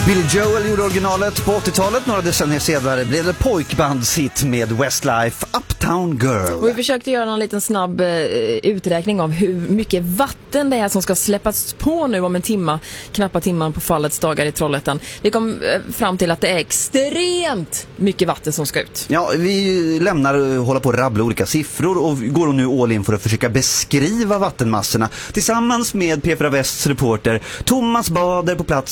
Billy Joel gjorde originalet på 80-talet. Några decennier senare blev det pojkbandshit med Westlife, Uptown Girl. Och vi försökte göra en liten snabb uträkning av hur mycket vatten det är som ska släppas på nu om en timma, knappa timman på fallets dagar i Trollhättan. Vi kom fram till att det är extremt mycket vatten som ska ut. Ja, vi lämnar hålla på att rabbla olika siffror och går nu all in för att försöka beskriva vattenmassorna tillsammans med P4 Västs reporter Thomas Bader på plats